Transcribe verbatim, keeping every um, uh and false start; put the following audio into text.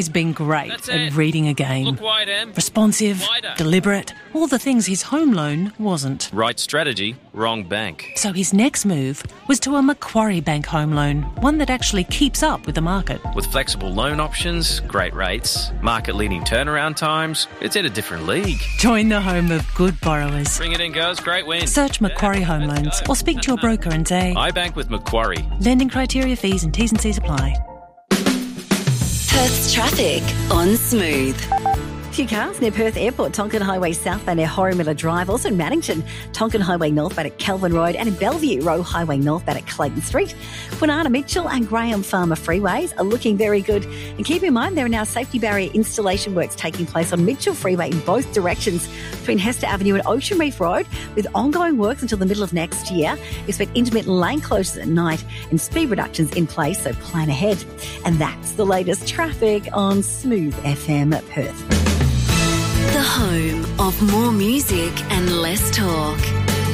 He's been great That's at it. reading a game. Look wide, Em. Responsive, Wider. deliberate, all the things his home loan wasn't. Right strategy, wrong bank. So his next move was to a Macquarie Bank home loan, one that actually keeps up with the market. With flexible loan options, great rates, market-leading turnaround times, it's in a different league. Join the home of good borrowers. Bring it in, girls. Great win. Search Macquarie Home Loans or speak to your broker and say, I bank with Macquarie. lending criteria, fees and T's and C's apply. Perth's traffic on Smooth. Few cars near Perth Airport, Tonkin Highway southbound near Horror Drive. Also in Maddington, Tonkin Highway northbound at Kelvin Road, and in Bellevue, Rowe Highway northbound at Clayton Street. Kwinana Mitchell and Graham Farmer freeways are looking very good. And keep in mind, there are now safety barrier installation works taking place on Mitchell Freeway in both directions between Hester Avenue and Ocean Reef Road, with ongoing works until the middle of next year. Expect intermittent lane closures at night and speed reductions in place, so plan ahead. And that's the latest traffic on Smooth F M at Perth. The home of more music and less talk.